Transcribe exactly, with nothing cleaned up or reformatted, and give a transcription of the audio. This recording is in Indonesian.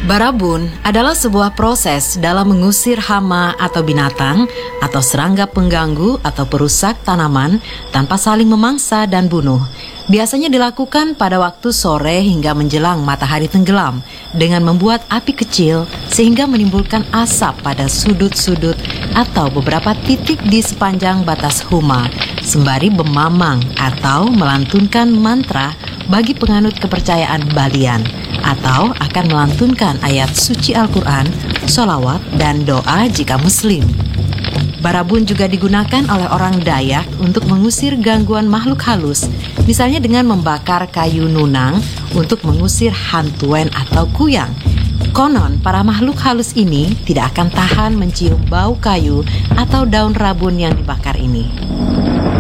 Barabun adalah sebuah proses dalam mengusir hama atau binatang atau serangga pengganggu atau perusak tanaman tanpa saling memangsa dan bunuh. Biasanya dilakukan pada waktu sore hingga menjelang matahari tenggelam dengan membuat api kecil sehingga menimbulkan asap pada sudut-sudut atau beberapa titik di sepanjang batas huma, sembari memamang atau melantunkan mantra bagi penganut kepercayaan Balian, atau akan melantunkan ayat suci Al-Quran, sholawat, dan doa jika muslim. Barabun juga digunakan oleh orang Dayak untuk mengusir gangguan makhluk halus, misalnya dengan membakar kayu nunang untuk mengusir hantuen atau kuyang. Konon, para makhluk halus ini tidak akan tahan mencium bau kayu atau daun rabun yang dibakar ini.